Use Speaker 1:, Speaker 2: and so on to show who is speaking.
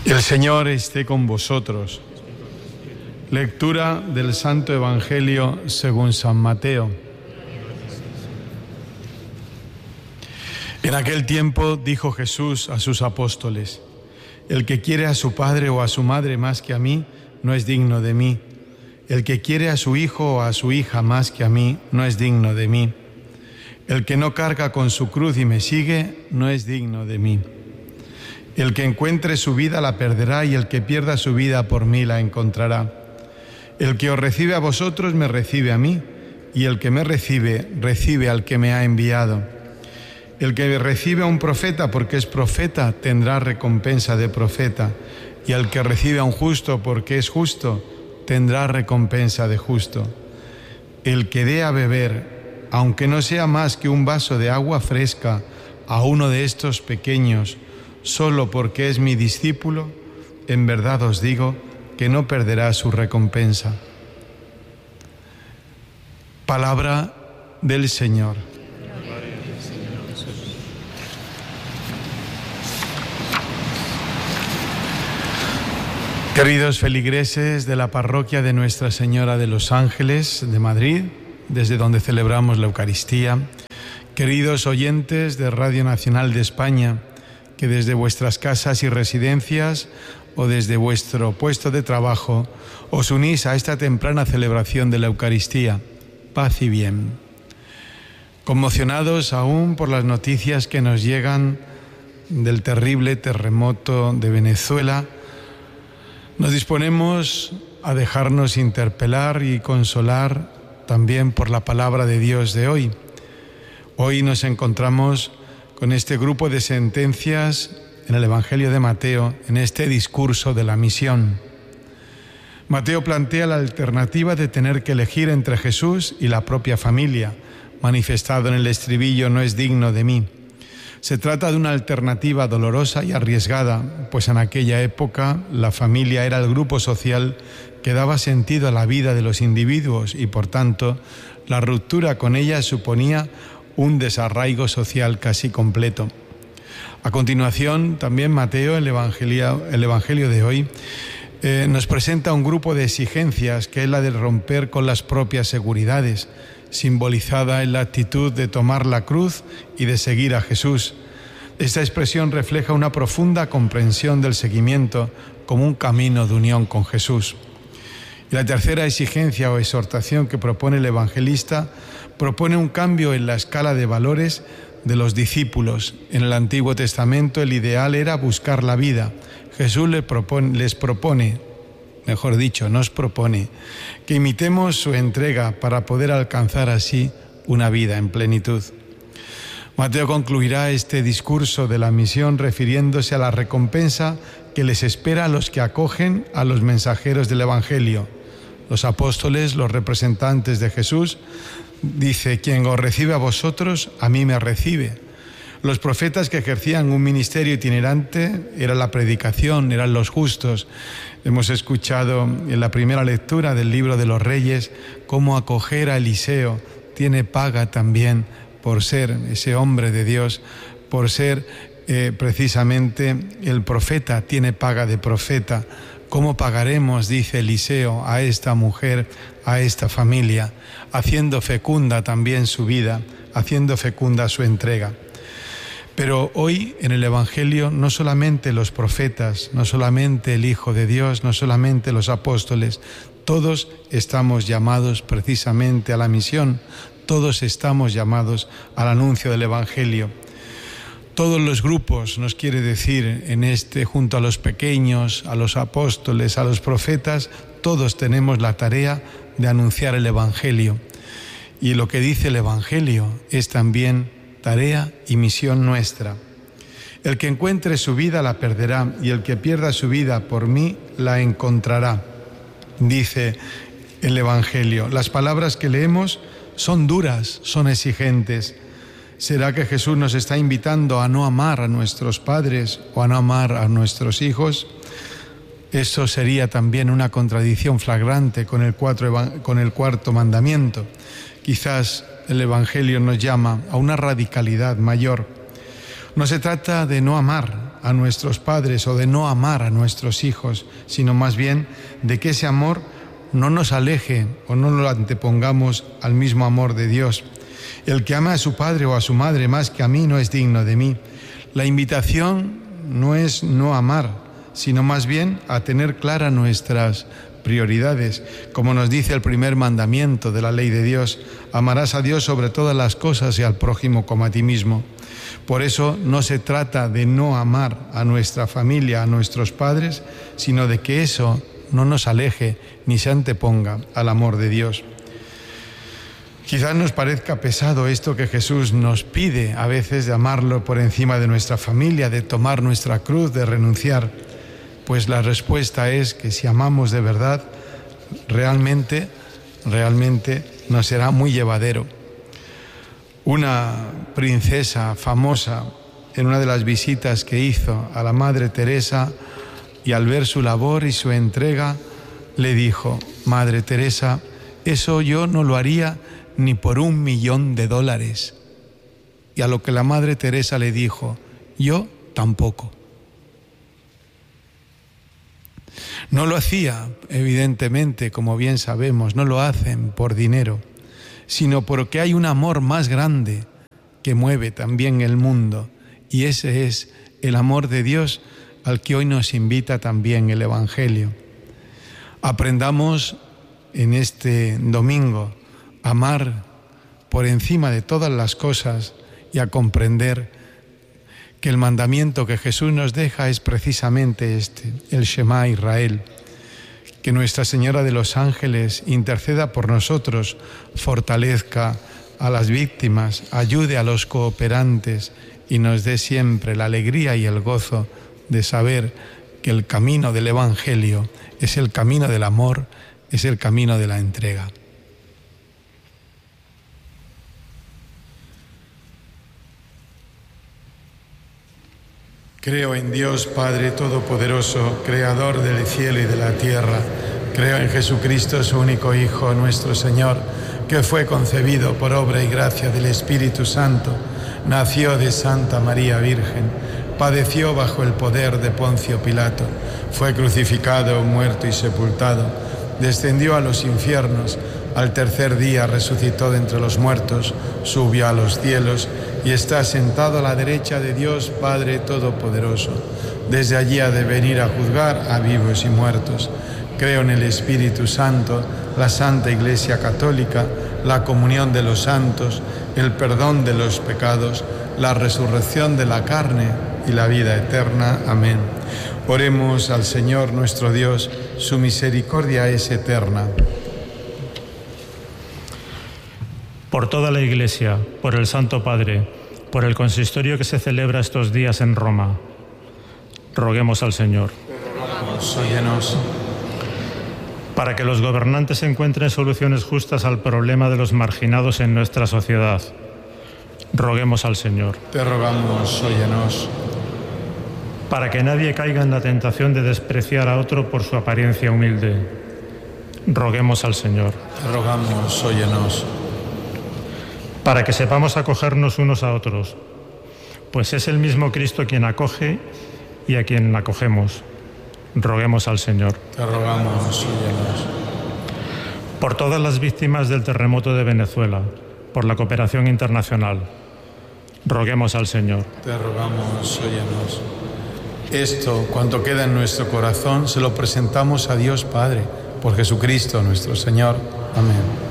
Speaker 1: El Señor esté con vosotros. Lectura del Santo Evangelio según San Mateo. En aquel tiempo dijo Jesús a sus apóstoles: el que quiere a su padre o a su madre más que a mí, no es digno de mí. El que quiere a su hijo o a su hija más que a mí, no es digno de mí. El que no carga con su cruz y me sigue, no es digno de mí. El que encuentre su vida la perderá, y el que pierda su vida por mí la encontrará. El que os recibe a vosotros me recibe a mí, y el que me recibe, recibe al que me ha enviado. El que recibe a un profeta porque es profeta tendrá recompensa de profeta, y el que recibe a un justo porque es justo tendrá recompensa de justo. El que dé a beber, aunque no sea más que un vaso de agua fresca, a uno de estos pequeños, solo porque es mi discípulo, en verdad os digo que no perderá su recompensa. Palabra del Señor. Queridos feligreses de la parroquia de Nuestra Señora de los Ángeles de Madrid, desde donde celebramos la Eucaristía, queridos oyentes de Radio Nacional de España, que desde vuestras casas y residencias o desde vuestro puesto de trabajo os unís a esta temprana celebración de la Eucaristía. Paz y bien. Conmocionados aún por las noticias que nos llegan del terrible terremoto de Venezuela, nos disponemos a dejarnos interpelar y consolar también por la palabra de Dios de hoy. Hoy nos encontramos con este grupo de sentencias en el Evangelio de Mateo, en este discurso de la misión. Mateo plantea la alternativa de tener que elegir entre Jesús y la propia familia, manifestado en el estribillo: no es digno de mí. Se trata de una alternativa dolorosa y arriesgada, pues en aquella época la familia era el grupo social que daba sentido a la vida de los individuos y, por tanto, la ruptura con ella suponía un desarraigo social casi completo. A continuación, también Mateo, el Evangelio de hoy, nos presenta un grupo de exigencias que es la de romper con las propias seguridades, simbolizada en la actitud de tomar la cruz y de seguir a Jesús. Esta expresión refleja una profunda comprensión del seguimiento como un camino de unión con Jesús. Y la tercera exigencia o exhortación que propone el evangelista propone un cambio en la escala de valores de los discípulos. En el Antiguo Testamento el ideal era buscar la vida. Jesús nos propone que imitemos su entrega para poder alcanzar así una vida en plenitud. Mateo concluirá este discurso de la misión refiriéndose a la recompensa que les espera a los que acogen a los mensajeros del Evangelio. Los apóstoles, los representantes de Jesús, dice: quien os recibe a vosotros, a mí me recibe. Los profetas que ejercían un ministerio itinerante era la predicación, eran los justos. Hemos escuchado en la primera lectura del libro de los Reyes cómo acoger a Eliseo tiene paga también por ser ese hombre de Dios, por ser precisamente el profeta, tiene paga de profeta. ¿Cómo pagaremos, dice Eliseo, a esta mujer, a esta familia, haciendo fecunda también su vida, haciendo fecunda su entrega? Pero hoy en el Evangelio no solamente los profetas, no solamente el Hijo de Dios, no solamente los apóstoles, todos estamos llamados precisamente a la misión, todos estamos llamados al anuncio del Evangelio. Todos los grupos, nos quiere decir junto a los pequeños, a los apóstoles, a los profetas, todos tenemos la tarea de anunciar el Evangelio. Y lo que dice el Evangelio es también tarea y misión nuestra. El que encuentre su vida la perderá, y el que pierda su vida por mí la encontrará, dice el Evangelio. Las palabras que leemos son duras, son exigentes. ¿Será que Jesús nos está invitando a no amar a nuestros padres o a no amar a nuestros hijos? Eso sería también una contradicción flagrante con el cuarto mandamiento. Quizás el Evangelio nos llama a una radicalidad mayor. No se trata de no amar, a nuestros padres o de no amar a nuestros hijos, sino más bien de que ese amor no nos aleje o no lo antepongamos al mismo amor de Dios. El que ama a su padre o a su madre más que a mí no es digno de mí. La invitación no es no amar, sino más bien a tener claras nuestras prioridades. Como nos dice el primer mandamiento de la ley de Dios, amarás a Dios sobre todas las cosas y al prójimo como a ti mismo. Por eso no se trata de no amar a nuestra familia, a nuestros padres, sino de que eso no nos aleje ni se anteponga al amor de Dios. Quizás nos parezca pesado esto que Jesús nos pide a veces de amarlo por encima de nuestra familia, de tomar nuestra cruz, de renunciar. Pues la respuesta es que si amamos de verdad, realmente nos será muy llevadero. Una princesa famosa, en una de las visitas que hizo a la Madre Teresa, y al ver su labor y su entrega, le dijo: Madre Teresa, eso yo no lo haría ni por $1.000.000. Y a lo que la Madre Teresa le dijo: yo tampoco. No lo hacía, evidentemente, como bien sabemos, no lo hacen por dinero, sino porque hay un amor más grande que mueve también el mundo, y ese es el amor de Dios al que hoy nos invita también el Evangelio. Aprendamos en este domingo a amar por encima de todas las cosas y a comprender que el mandamiento que Jesús nos deja es precisamente este, el Shema Israel. Que Nuestra Señora de los Ángeles interceda por nosotros, fortalezca a las víctimas, ayude a los cooperantes y nos dé siempre la alegría y el gozo de saber que el camino del Evangelio es el camino del amor, es el camino de la entrega. Creo en Dios Padre Todopoderoso, Creador del cielo y de la tierra. Creo en Jesucristo, su único Hijo, nuestro Señor, que fue concebido por obra y gracia del Espíritu Santo, nació de Santa María Virgen, padeció bajo el poder de Poncio Pilato, fue crucificado, muerto y sepultado, descendió a los infiernos, al tercer día resucitó de entre los muertos, subió a los cielos y está sentado a la derecha de Dios Padre Todopoderoso. Desde allí ha de venir a juzgar a vivos y muertos. Creo en el Espíritu Santo, la Santa Iglesia Católica, la comunión de los santos, el perdón de los pecados, la resurrección de la carne y la vida eterna. Amén. Oremos al Señor nuestro Dios, su misericordia es eterna.
Speaker 2: Por toda la Iglesia, por el Santo Padre, por el consistorio que se celebra estos días en Roma, roguemos al Señor.
Speaker 1: Óyenos.
Speaker 2: Para que los gobernantes encuentren soluciones justas al problema de los marginados en nuestra sociedad, roguemos al Señor.
Speaker 1: Te rogamos, óyenos.
Speaker 2: Para que nadie caiga en la tentación de despreciar a otro por su apariencia humilde, roguemos al Señor.
Speaker 1: Te rogamos, óyenos.
Speaker 2: Para que sepamos acogernos unos a otros, pues es el mismo Cristo quien acoge y a quien acogemos. Roguemos al Señor.
Speaker 1: Te rogamos, óyenos.
Speaker 2: Por todas las víctimas del terremoto de Venezuela, por la cooperación internacional, roguemos al Señor.
Speaker 1: Te rogamos, óyenos. Esto, cuanto queda en nuestro corazón, se lo presentamos a Dios Padre, por Jesucristo nuestro Señor. Amén.